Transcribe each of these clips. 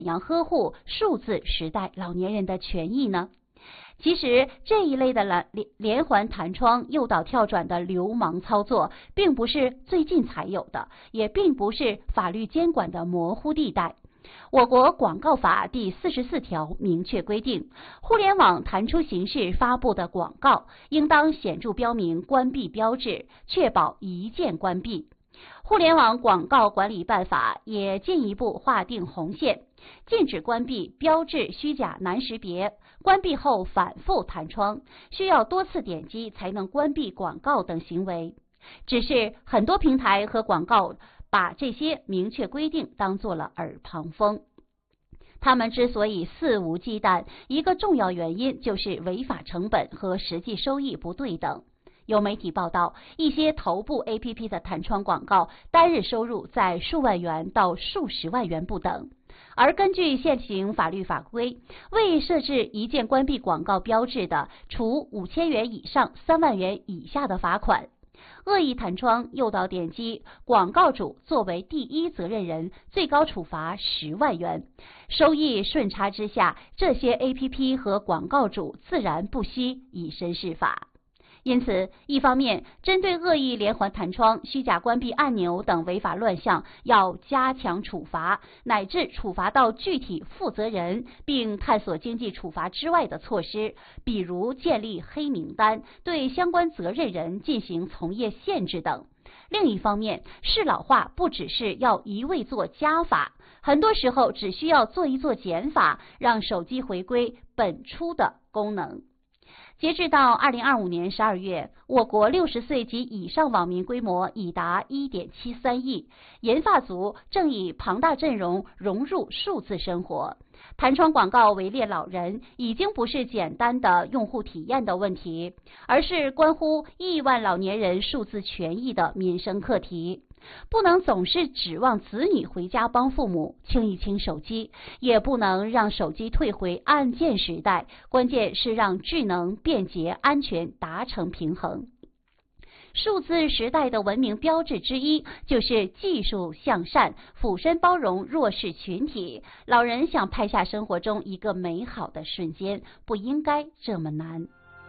样呵护数字时代老年人的权益呢？其实这一类的连环弹窗、诱导跳转的流氓操作，并不是最近才有的，也并不是法律监管的模糊地带。我国广告法第44条明确规定，互联网弹出形式发布的广告，应当显著标明关闭标志，确保一键关闭。互联网广告管理办法也进一步划定红线，禁止关闭标志虚假难识别，关闭后反复弹窗，需要多次点击才能关闭广告等行为。只是很多平台和广告把这些明确规定当作了耳旁风。他们之所以肆无忌惮，一个重要原因就是违法成本和实际收益不对等。有媒体报道，一些头部 APP 的弹窗广告单日收入在数万元到数十万元不等。而根据现行法律法规，未设置一键关闭广告标志的，处5000元以上3万元以下的罚款。恶意弹窗、诱导点击，广告主作为第一责任人，最高处罚10万元。收益顺差之下，这些 APP 和广告主自然不惜以身试法。因此，一方面，针对恶意连环弹窗、虚假关闭按钮等违法乱象，要加强处罚，乃至处罚到具体负责人，并探索经济处罚之外的措施，比如建立黑名单，对相关责任人进行从业限制等。另一方面，适老化不只是要一味做加法，很多时候只需要做一做减法，让手机回归本初的功能。截至到2025年12月，我国60岁及以上网民规模已达 1.73 亿，银发族正以庞大阵容融入数字生活。弹窗广告围猎老人已经不是简单的用户体验的问题，而是关乎亿万老年人数字权益的民生课题。不能总是指望子女回家帮父母清一清手机，也不能让手机退回按键时代，关键是让智能、便捷、安全达成平衡。数字时代的文明标志之一就是技术向善，俯身包容弱势群体。老人想拍下生活中一个美好的瞬间，不应该这么难。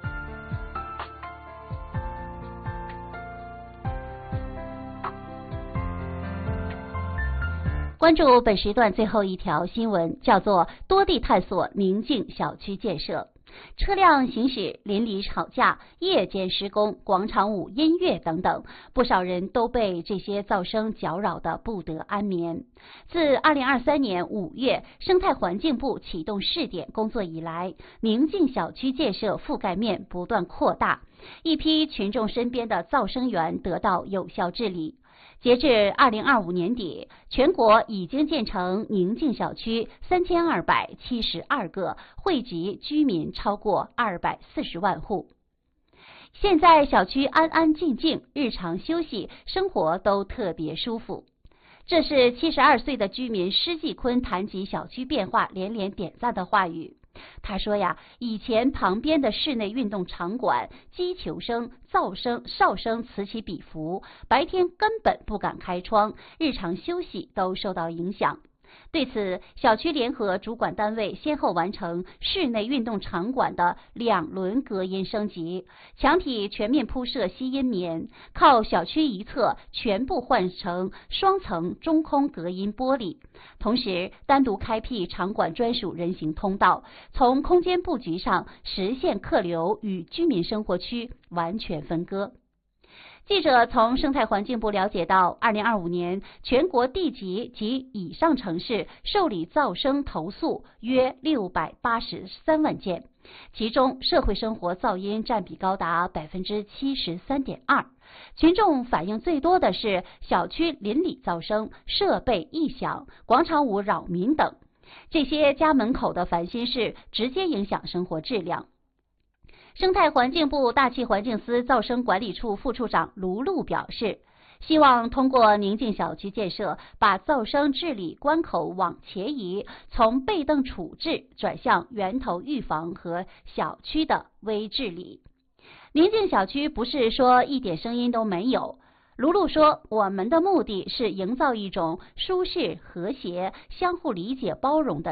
关注本时段最后一条新闻，叫做多地探索宁静小区建设。车辆行驶、邻里吵架、夜间施工、广场舞、音乐等等，不少人都被这些噪声搅扰得不得安眠。自2023年5月，生态环境部启动试点工作以来，宁静小区建设覆盖面不断扩大，一批群众身边的噪声源得到有效治理。截至2025年底，全国已经建成宁静小区3272个，惠及居民超过240万户。现在小区安安静静，日常休息生活都特别舒服。这是72岁的居民施继坤谈及小区变化连连点赞的话语。他说呀，以前旁边的室内运动场馆击球声、噪声、哨声此起彼伏，白天根本不敢开窗，日常休息都受到影响。对此，小区联合主管单位先后完成室内运动场馆的2轮隔音升级，墙体全面铺设吸音棉，靠小区一侧全部换成双层中空隔音玻璃，同时单独开辟场馆专属人行通道，从空间布局上实现客流与居民生活区完全分割。记者从生态环境部了解到，2025年全国地级及以上城市受理噪声投诉约683万件，其中社会生活噪音占比高达 73.2%。群众反映最多的是小区邻里噪声、设备异响、广场舞扰民等，这些家门口的烦心事直接影响生活质量。生态环境部大气环境司噪声管理处副处长卢璐表示，希望通过宁静小区建设，把噪声治理关口往前移，从被动处置转向源头预防和小区的微治理。宁静小区不是说一点声音都没有。 卢璐说，我们的目的是营造一种舒适、和谐、相互理解、包容的